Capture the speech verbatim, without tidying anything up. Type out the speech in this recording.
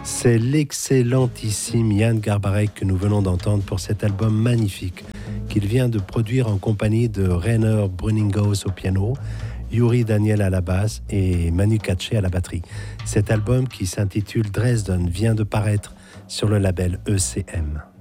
C'est l'excellentissime Jan Garbarek que nous venons d'entendre pour cet album magnifique qu'il vient de produire en compagnie de Rainer Bruninghaus au piano, Yuri Daniel à la basse et Manu Katché à la batterie. Cet album qui s'intitule Dresden vient de paraître sur le label E C M.